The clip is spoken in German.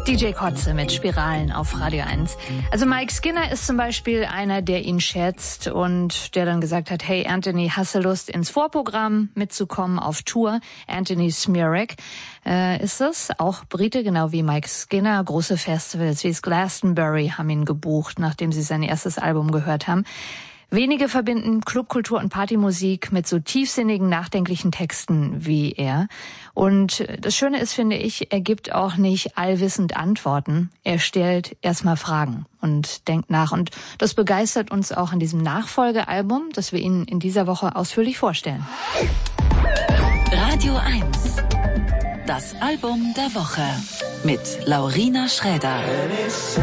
DJ Kotze mit Spiralen auf Radio 1. Also Mike Skinner ist zum Beispiel einer, der ihn schätzt und der dann gesagt hat, hey Anthony, hast du Lust ins Vorprogramm mitzukommen auf Tour? Anthony Smirak ist es, auch Brite, genau wie Mike Skinner. Große Festivals wie das Glastonbury haben ihn gebucht, nachdem sie sein erstes Album gehört haben. Wenige verbinden Clubkultur und Partymusik mit so tiefsinnigen, nachdenklichen Texten wie er. Und das Schöne ist, finde ich, er gibt auch nicht allwissend Antworten. Er stellt erstmal Fragen und denkt nach. Und das begeistert uns auch an diesem Nachfolgealbum, das wir Ihnen in dieser Woche ausführlich vorstellen. Radio 1. Das Album der Woche mit Laurina Schräder.